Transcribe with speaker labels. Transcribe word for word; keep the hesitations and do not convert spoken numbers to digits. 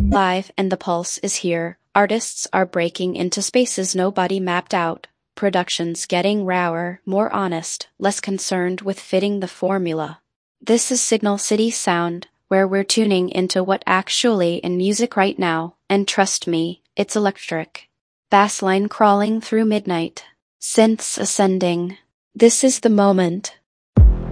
Speaker 1: Live and the pulse is here. Artists are breaking into spaces nobody mapped out. Productions getting rawer, more honest, less concerned with fitting the formula. This is Signal City Sound, where we're tuning into what actually in music right now, and trust me, it's electric. Bassline crawling through midnight. Synths ascending. This is the moment.